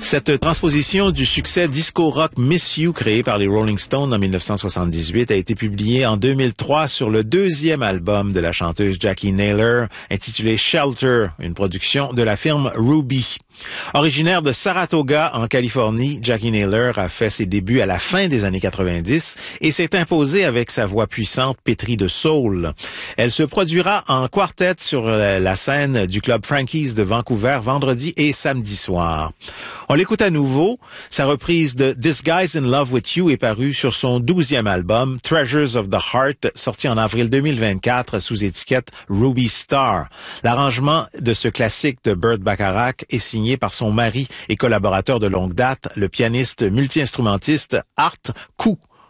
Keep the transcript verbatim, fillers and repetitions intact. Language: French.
Cette transposition du succès disco-rock Miss You créé par les Rolling Stones en mille neuf cent soixante-dix-huit a été publiée en deux mille trois sur le deuxième album de la chanteuse Jackie Naylor, intitulé Shelter, une production de la firme Ruby. Originaire de Saratoga, en Californie, Jackie Naylor a fait ses débuts à la fin des années quatre-vingt-dix et s'est imposée avec sa voix puissante pétrie de soul. Elle se produira en quartet sur la scène du club Frankie's de Vancouver vendredi et samedi soir. On l'écoute à nouveau. Sa reprise de This Guy's in Love with You est parue sur son douzième album, Treasures of the Heart, sorti en avril deux mille vingt-quatre sous étiquette Ruby Star. L'arrangement de ce classique de Burt Bacharach est signé par son mari et collaborateur de longue date, le pianiste multi-instrumentiste Art Koo.